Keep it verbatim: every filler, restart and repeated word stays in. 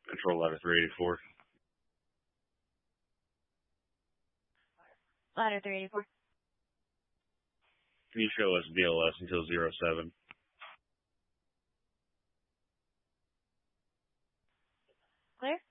Control ladder three eighty-four. Ladder three eighty-four. Can you show us D L S until zero seven? Clear?